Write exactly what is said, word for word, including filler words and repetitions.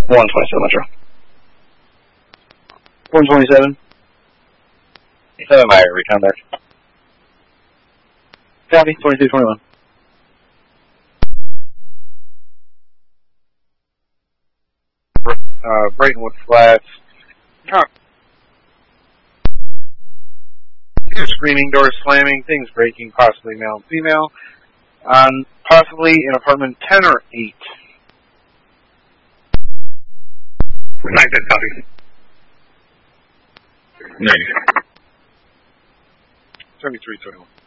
one twenty-seven Metro. one twenty-seven. seven Meyer, recon there. Copy, twenty-two twenty-one. Uh, Braytonwood Flats. Huh. Screaming, doors slamming, things breaking, possibly male and female. Um, possibly in apartment ten or eight. Nine ten copy. ninety. seventy-three twenty-one.